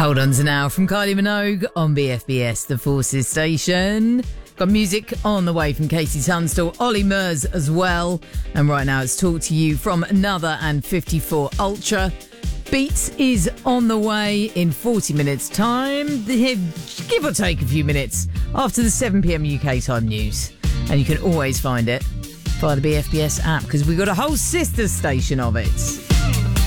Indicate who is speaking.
Speaker 1: Hold on to now from Kylie Minogue on BFBS, the Forces station. Got music on the way from Casey Tunstall, Ollie Murs as well. And right now it's Talk to You from Another and 54 Ultra. Beats is on the way in 40 minutes time, give or take a few minutes after the 7pm UK time news. And you can always find it via the BFBS app because we've got a whole sister station of it.